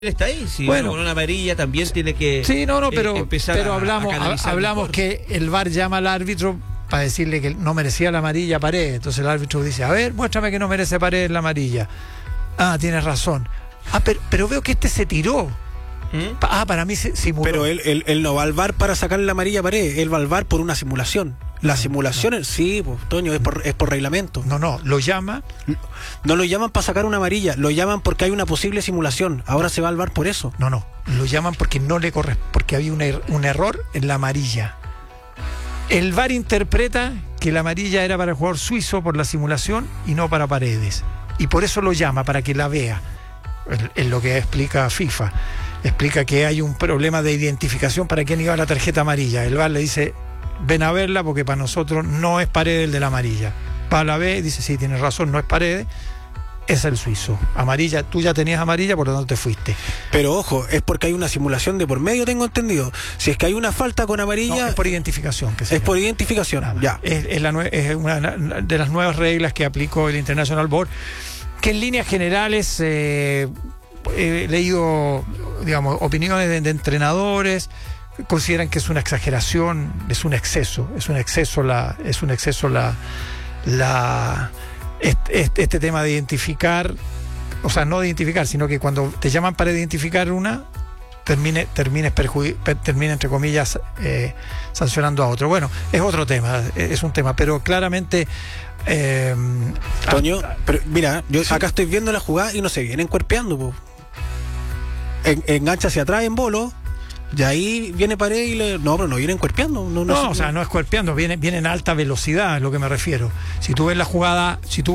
está ahí, si bueno, con una amarilla también tiene que empezar a hablamos que el VAR llama al árbitro para decirle que no merecía la amarilla a Paredes. Entonces el árbitro dice, a ver, muéstrame que no merece Paredes la amarilla. Ah, tienes razón. Ah, pero veo que este se tiró. Para mí se simuló. Pero él no va al VAR para sacarle la amarilla a Paredes, él va al VAR por una simulación. La simulación, sí, pues, Toño, es por reglamento. No, lo llama. No lo llaman para sacar una amarilla, lo llaman porque hay una posible simulación. Ahora se va al VAR por eso. No, lo llaman porque no le corresponde, porque había un error en la amarilla. El VAR interpreta que la amarilla era para el jugador suizo por la simulación y no para Paredes. Y por eso lo llama, para que la vea. Es lo que explica FIFA. Explica que hay un problema de identificación para quién iba la tarjeta amarilla. El VAR le dice, ven a verla porque para nosotros no es Paredes el de la amarilla. Va a la ve y dice, sí, tienes razón, no es Paredes, es el suizo. Amarilla, tú ya tenías amarilla, por lo tanto te fuiste. Pero ojo, es porque hay una simulación de por medio, tengo entendido. Si es que hay una falta con amarilla... No, es por identificación. Es por identificación, ya. Es una de las nuevas reglas que aplicó el International Board, que en líneas generales... he leído, digamos, opiniones de entrenadores, consideran que es una exageración, es un exceso este tema de identificar, o sea, no de identificar, sino que cuando te llaman para identificar una, termine entre comillas sancionando a otro. Bueno, es otro tema, es un tema, pero claramente Toño, pero mira, yo acá estoy viendo la jugada y no se vienen cuerpeando, po. Engancha hacia atrás en bolo, y ahí viene Paredes y no, pero no vienen cuerpeando. O sea, no es cuerpeando, viene en alta velocidad, es lo que me refiero. Si tú ves la jugada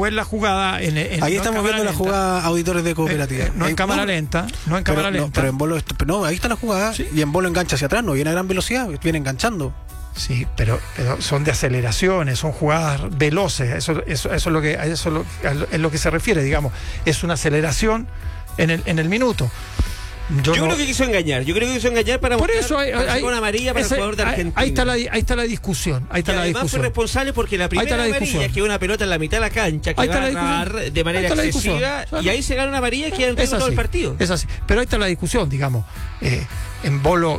en ahí estamos viendo la jugada, auditores de Cooperativa. No en cámara lenta. Pero en bolo, ahí está la jugada, sí. Y en bolo engancha hacia atrás, no viene a gran velocidad, viene enganchando. Sí, pero son de aceleraciones, son jugadas veloces, eso es lo que se refiere, digamos, es una aceleración en el minuto. Yo creo que quiso engañar para por mostrar, eso hay una amarilla para el jugador de Argentina. Ahí está la discusión. Además fue responsable porque la primera amarilla, que es una pelota en la mitad de la cancha, que va a agarrar de manera excesiva, y ahí se gana una amarilla que en todo el partido. Es así, pero ahí está la discusión, digamos. En bolo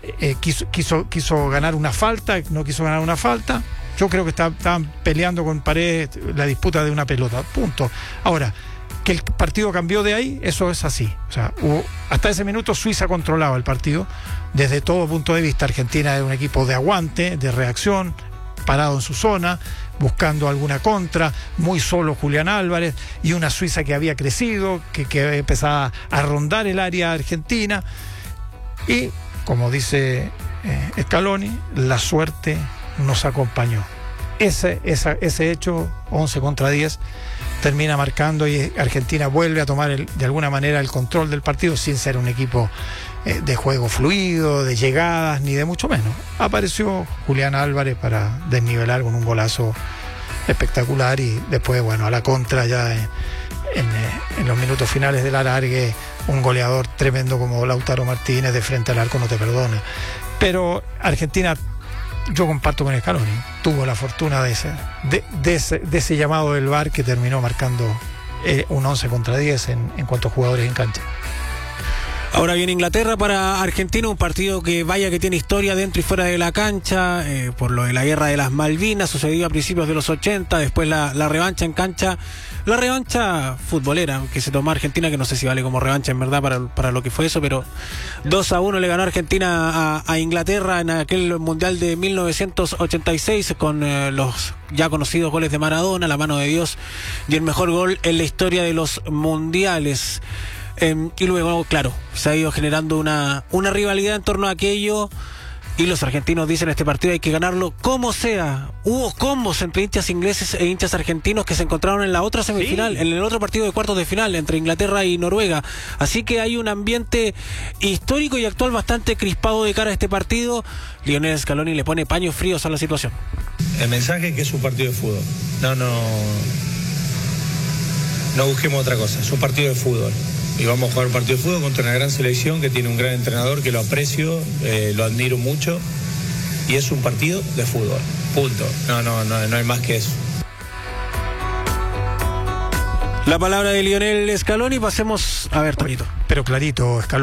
quiso ganar una falta, no quiso ganar una falta. Yo creo que estaban peleando con Paredes la disputa de una pelota, punto. Ahora, que el partido cambió de ahí, eso es así. O sea, hasta ese minuto Suiza controlaba el partido desde todo punto de vista. Argentina era un equipo de aguante, de reacción, parado en su zona, buscando alguna contra, muy solo Julián Álvarez, y una Suiza que había crecido, que empezaba a rondar el área argentina. Y, como dice Scaloni, la suerte nos acompañó. Ese hecho, 11 contra 10, termina marcando y Argentina vuelve a tomar de alguna manera el control del partido sin ser un equipo de juego fluido, de llegadas, ni de mucho menos. Apareció Julián Álvarez para desnivelar con un golazo espectacular y después, bueno, a la contra ya en los minutos finales del alargue, un goleador tremendo como Lautaro Martínez de frente al arco no te perdona. Pero Argentina, yo comparto con Scaloni, tuvo la fortuna de ese llamado del VAR que terminó marcando un 11 contra 10 en cuanto a jugadores en cancha. Ahora viene Inglaterra para Argentina, un partido que vaya que tiene historia dentro y fuera de la cancha, por lo de la guerra de las Malvinas, sucedió a principios de los 80, después la revancha en cancha, la revancha futbolera que se tomó Argentina, que no sé si vale como revancha en verdad para lo que fue eso, pero 2-1 le ganó Argentina a Inglaterra en aquel Mundial de 1986 con los ya conocidos goles de Maradona, la mano de Dios y el mejor gol en la historia de los mundiales. Y luego, claro, se ha ido generando una rivalidad en torno a aquello y los argentinos dicen este partido hay que ganarlo como sea. Hubo combos entre hinchas ingleses e hinchas argentinos que se encontraron en la otra semifinal, sí, en el otro partido de cuartos de final entre Inglaterra y Noruega. Así que hay un ambiente histórico y actual bastante crispado de cara a este partido. Lionel Scaloni le pone paños fríos a la situación. El mensaje es que es un partido de fútbol. No busquemos otra cosa, es un partido de fútbol. Y vamos a jugar un partido de fútbol contra una gran selección que tiene un gran entrenador que lo aprecio, lo admiro mucho, y es un partido de fútbol, punto. No hay más que eso. La palabra de Lionel Scaloni. Pasemos a ver, Tonito. Pero clarito, Scaloni.